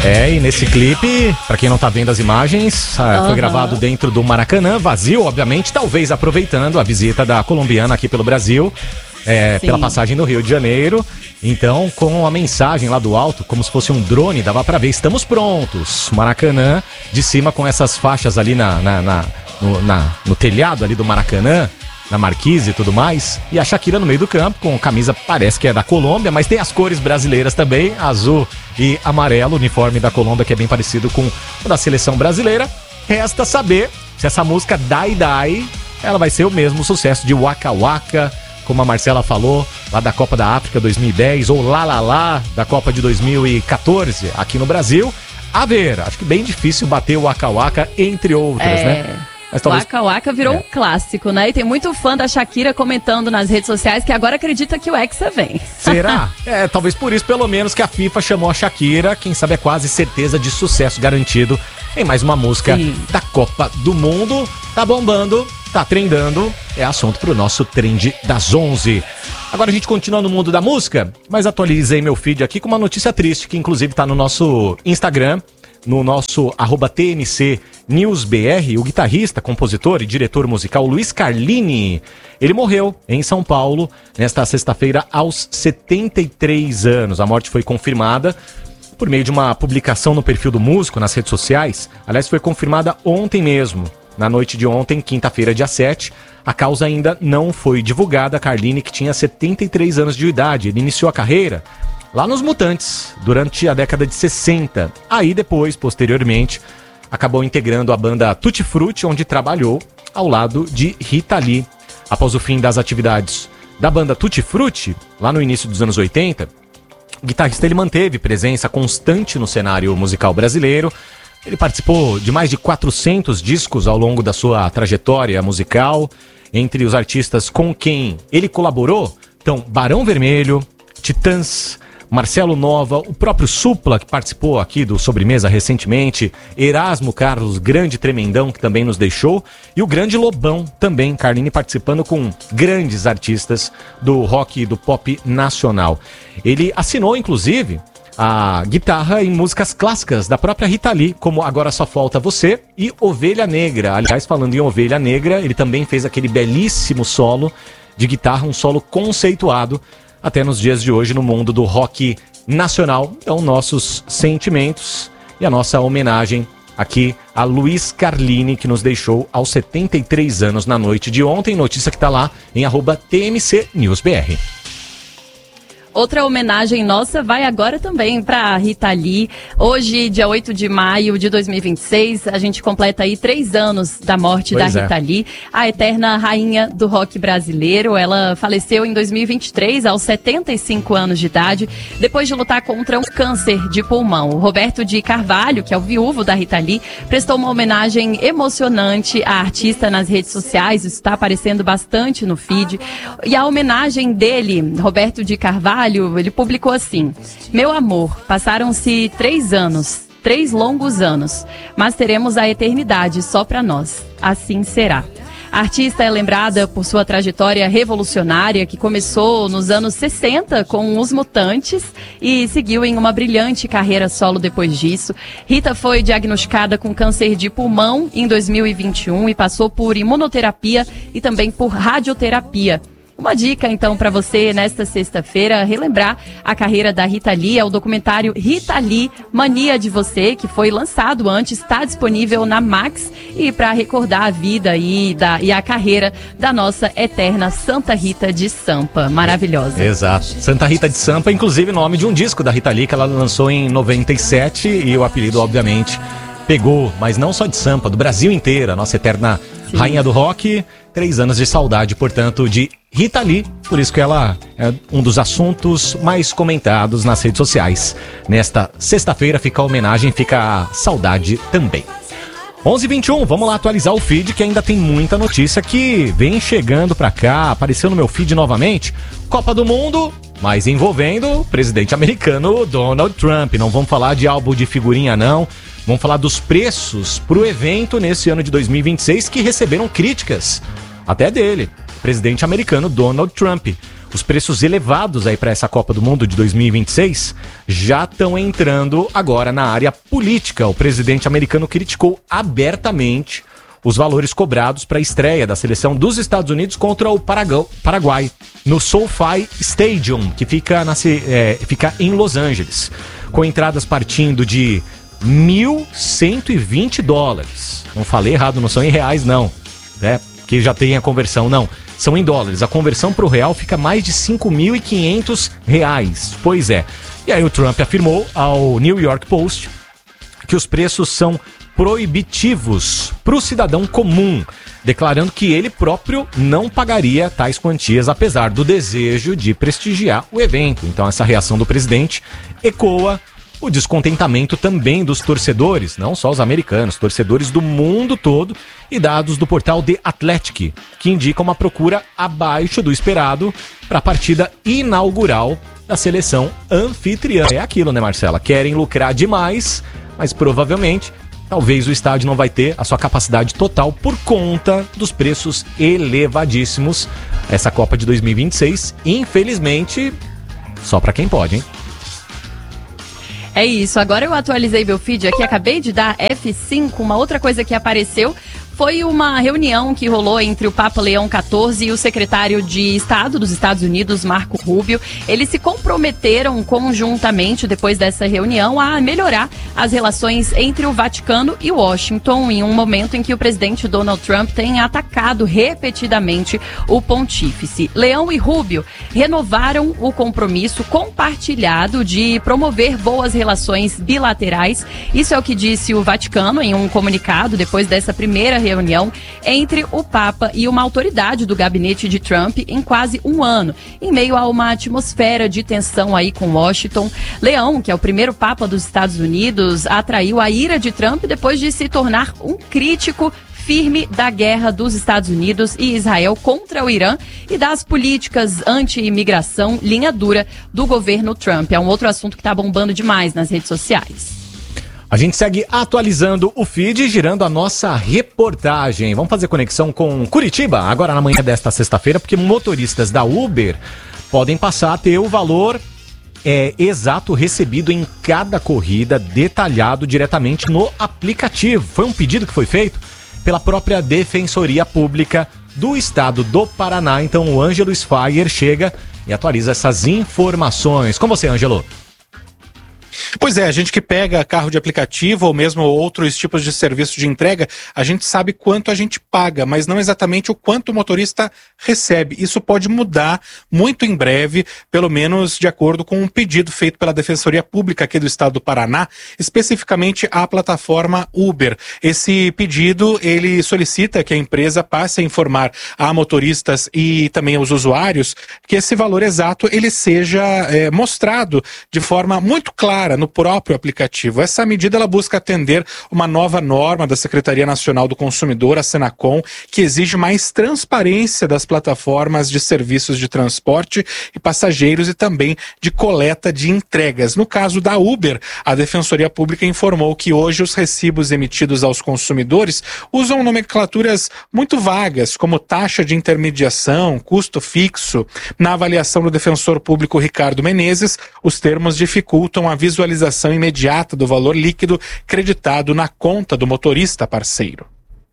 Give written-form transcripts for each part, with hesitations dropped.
E nesse clipe, pra quem não tá vendo as imagens, foi gravado dentro do Maracanã, vazio, obviamente, talvez aproveitando a visita da colombiana aqui pelo Brasil, pela passagem no Rio de Janeiro. Então, com a mensagem lá do alto, como se fosse um drone, dava pra ver, estamos prontos. Maracanã, de cima com essas faixas ali no telhado ali do Maracanã, na marquise e tudo mais, e a Shakira no meio do campo, com camisa, parece que é da Colômbia, mas tem as cores brasileiras também, azul e amarelo, uniforme da Colômbia, que é bem parecido com o da seleção brasileira. Resta saber se essa música Dai Dai, ela vai ser o mesmo sucesso de Waka Waka, como a Marcela falou, lá da Copa da África 2010, ou Lá Lá Lá, da Copa de 2014, aqui no Brasil. A ver, acho que bem difícil bater o Waka Waka, entre outras, né? Mas talvez... Waka Waka virou um clássico, né? E tem muito fã da Shakira comentando nas redes sociais que agora acredita que o Hexa vem. Será? Talvez por isso, pelo menos, que a FIFA chamou a Shakira. Quem sabe é quase certeza de sucesso garantido em mais uma música da Copa do Mundo. Tá bombando, tá trendando. É assunto pro nosso Trend das 11. Agora a gente continua no mundo da música, mas atualizei meu feed aqui com uma notícia triste, que inclusive tá no nosso Instagram, no nosso @TMCNewsBR, o guitarrista, compositor e diretor musical Luiz Carlini. Ele morreu em São Paulo nesta sexta-feira aos 73 anos. A morte foi confirmada por meio de uma publicação no perfil do músico nas redes sociais. Aliás, foi confirmada ontem mesmo, na noite de ontem, quinta-feira, dia 7. A causa ainda não foi divulgada. Carlini, que tinha 73 anos de idade, ele iniciou a carreira lá nos Mutantes, durante a década de 60. Aí depois, posteriormente, acabou integrando a banda Tutti Frutti, onde trabalhou ao lado de Rita Lee. Após o fim das atividades da banda Tutti Frutti, lá no início dos anos 80, o guitarrista ele manteve presença constante no cenário musical brasileiro. Ele participou de mais de 400 discos ao longo da sua trajetória musical. Entre os artistas com quem ele colaborou, então Barão Vermelho, Titãs, Marcelo Nova, o próprio Supla, que participou aqui do Sobremesa recentemente, Erasmo Carlos, grande tremendão, que também nos deixou, e o grande Lobão também, Carlini, participando com grandes artistas do rock e do pop nacional. Ele assinou, inclusive, a guitarra em músicas clássicas da própria Rita Lee, como Agora Só Falta Você e Ovelha Negra. Aliás, falando em Ovelha Negra, ele também fez aquele belíssimo solo de guitarra, um solo conceituado até nos dias de hoje no mundo do rock nacional. Então, nossos sentimentos e a nossa homenagem aqui a Luiz Carlini, que nos deixou aos 73 anos na noite de ontem. Notícia que está lá em @TMCNewsBR. Outra homenagem nossa vai agora também para Rita Lee. Hoje, dia 8 de maio de 2026, a gente completa aí 3 anos da morte da Rita Lee, a eterna rainha do rock brasileiro. Ela faleceu em 2023, aos 75 anos de idade, depois de lutar contra um câncer de pulmão. O Roberto de Carvalho, que é o viúvo da Rita Lee, prestou uma homenagem emocionante à artista nas redes sociais. Isso está aparecendo bastante no feed. E a homenagem dele, Roberto de Carvalho, ele publicou assim: meu amor, passaram-se 3 anos, 3 longos anos, mas teremos a eternidade só para nós. Assim será. A artista é lembrada por sua trajetória revolucionária, que começou nos anos 60 com os Mutantes e seguiu em uma brilhante carreira solo depois disso. Rita foi diagnosticada com câncer de pulmão em 2021 e passou por imunoterapia e também por radioterapia. Uma dica, então, para você, nesta sexta-feira, relembrar a carreira da Rita Lee, é o documentário Rita Lee, Mania de Você, que foi lançado antes, está disponível na Max, e para recordar a vida e a carreira da nossa eterna Santa Rita de Sampa. Maravilhosa. Exato. Santa Rita de Sampa, inclusive nome de um disco da Rita Lee, que ela lançou em 97, e o apelido, obviamente, pegou, mas não só de Sampa, do Brasil inteiro, a nossa eterna rainha do rock. 3 anos de saudade, portanto, de Rita Lee. Por isso que ela é um dos assuntos mais comentados nas redes sociais. Nesta sexta-feira fica a homenagem, fica a saudade também. 11h21, vamos lá atualizar o feed, que ainda tem muita notícia que vem chegando pra cá. Apareceu no meu feed novamente. Copa do Mundo, mas envolvendo o presidente americano Donald Trump. Não vamos falar de álbum de figurinha, não. Vamos falar dos preços pro evento nesse ano de 2026, que receberam críticas até dele, presidente americano Donald Trump. os preços elevados aí para essa Copa do Mundo de 2026 já estão entrando agora na área política. O presidente americano criticou abertamente os valores cobrados para a estreia da seleção dos Estados Unidos contra o Paraguai, no SoFi Stadium, que fica em Los Angeles, com entradas partindo de $1.120. Não falei errado, não são em reais não, né? Que já tem a conversão, não. São em dólares. A conversão para o real fica mais de R$5.500. Pois é. E aí o Trump afirmou ao New York Post que os preços são proibitivos para o cidadão comum, declarando que ele próprio não pagaria tais quantias, apesar do desejo de prestigiar o evento. Então essa reação do presidente ecoa o descontentamento também dos torcedores, não só os americanos, torcedores do mundo todo, e dados do portal The Athletic, que indicam uma procura abaixo do esperado para a partida inaugural da seleção anfitriã. É aquilo, né, Marcela? Querem lucrar demais, mas provavelmente talvez o estádio não vai ter a sua capacidade total por conta dos preços elevadíssimos. Essa Copa de 2026, infelizmente, só para quem pode, hein? É isso, agora eu atualizei meu feed aqui, acabei de dar F5, uma outra coisa que apareceu foi uma reunião que rolou entre o Papa Leão XIV e o secretário de Estado dos Estados Unidos, Marco Rubio. Eles se comprometeram conjuntamente, depois dessa reunião, a melhorar as relações entre o Vaticano e Washington, em um momento em que o presidente Donald Trump tem atacado repetidamente o pontífice. Leão e Rubio renovaram o compromisso compartilhado de promover boas relações bilaterais. Isso é o que disse o Vaticano em um comunicado depois dessa primeira reunião entre o Papa e uma autoridade do gabinete de Trump em quase um ano, em meio a uma atmosfera de tensão aí com Washington. Leão, que é o primeiro Papa dos Estados Unidos, atraiu a ira de Trump depois de se tornar um crítico firme da guerra dos Estados Unidos e Israel contra o Irã e das políticas anti-imigração linha dura do governo Trump. É um outro assunto que está bombando demais nas redes sociais. A gente segue atualizando o feed e girando a nossa reportagem. Vamos fazer conexão com Curitiba, agora na manhã desta sexta-feira, porque motoristas da Uber podem passar a ter o valor exato recebido em cada corrida, detalhado diretamente no aplicativo. Foi um pedido que foi feito pela própria Defensoria Pública do Estado do Paraná. Então o Ângelo Sfaier chega e atualiza essas informações. Com você, Ângelo. Pois é, a gente que pega carro de aplicativo ou mesmo outros tipos de serviço de entrega, a gente sabe quanto a gente paga, mas não exatamente o quanto o motorista recebe. Isso pode mudar muito em breve, pelo menos de acordo com um pedido feito pela Defensoria Pública aqui do Estado do Paraná, especificamente a plataforma Uber. Esse pedido, ele solicita que a empresa passe a informar a motoristas e também aos usuários que esse valor exato ele seja mostrado de forma muito clara no próprio aplicativo. Essa medida ela busca atender uma nova norma da Secretaria Nacional do Consumidor, a Senacom, que exige mais transparência das plataformas de serviços de transporte e passageiros e também de coleta de entregas. No caso da Uber, a Defensoria Pública informou que hoje os recibos emitidos aos consumidores usam nomenclaturas muito vagas, como taxa de intermediação, custo fixo. Na avaliação do defensor público Ricardo Menezes, os termos dificultam a visualização imediata do valor líquido creditado na conta do motorista parceiro.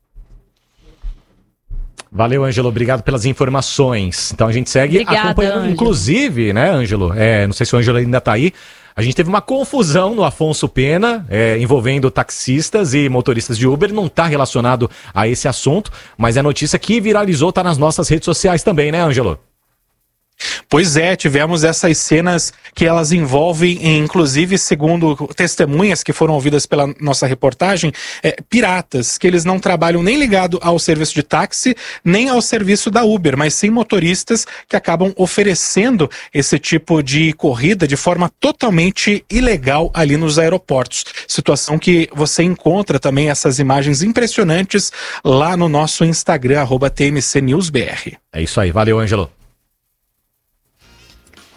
Valeu, Ângelo, obrigado pelas informações. Então a gente segue acompanhando, Ângelo. Inclusive, né, Ângelo, não sei se o Ângelo ainda está aí, a gente teve uma confusão no Afonso Pena, envolvendo taxistas e motoristas de Uber, não está relacionado a esse assunto, mas é notícia que viralizou, está nas nossas redes sociais também, né, Ângelo? Pois é, tivemos essas cenas que elas envolvem, inclusive, segundo testemunhas que foram ouvidas pela nossa reportagem, piratas, que eles não trabalham nem ligado ao serviço de táxi, nem ao serviço da Uber, mas sim motoristas que acabam oferecendo esse tipo de corrida de forma totalmente ilegal ali nos aeroportos. Situação que você encontra também essas imagens impressionantes lá no nosso Instagram, @TMCNewsBR. É isso aí, valeu, Ângelo.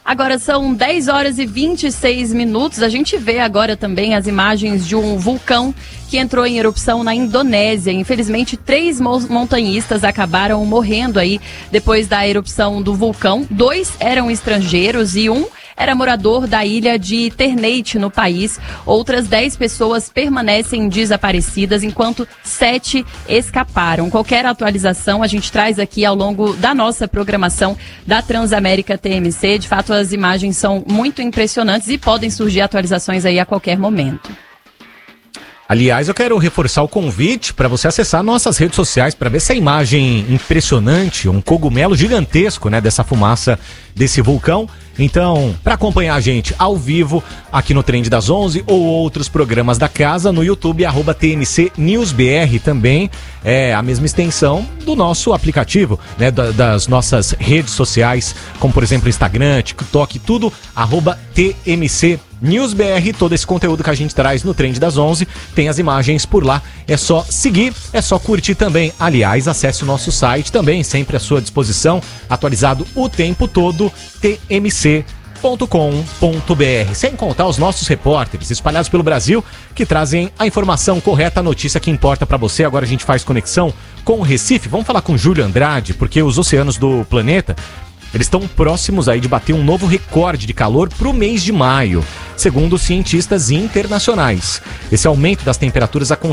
Agora são 10 horas e 26 minutos. A gente vê agora também as imagens de um vulcão que entrou em erupção na Indonésia. Infelizmente, 3 montanhistas acabaram morrendo aí depois da erupção do vulcão. 2 eram estrangeiros e 1 era morador da ilha de Ternate, no país. Outras 10 pessoas permanecem desaparecidas, enquanto 7 escaparam. Qualquer atualização a gente traz aqui ao longo da nossa programação da Transamérica TMC. De fato, as imagens são muito impressionantes e podem surgir atualizações aí a qualquer momento. Aliás, eu quero reforçar o convite para você acessar nossas redes sociais para ver essa imagem impressionante, um cogumelo gigantesco, né, dessa fumaça desse vulcão. Então, para acompanhar a gente ao vivo aqui no Trend das 11 ou outros programas da casa no YouTube, @TNC News BR também é a mesma extensão do nosso aplicativo, né, das nossas redes sociais, como por exemplo Instagram, TikTok, tudo @TMC News BR. Todo esse conteúdo que a gente traz no Trend das 11 tem as imagens por lá. É só seguir, é só curtir também. Aliás, acesse o nosso site também, sempre à sua disposição, atualizado o tempo todo, tmc.com.br. Sem contar os nossos repórteres espalhados pelo Brasil que trazem a informação correta, a notícia que importa para você. Agora a gente faz conexão com o Recife. Vamos falar com Júlio Andrade, porque os oceanos do planeta, eles estão próximos aí de bater um novo recorde de calor para o mês de maio, segundo cientistas internacionais. Esse aumento das temperaturas acontece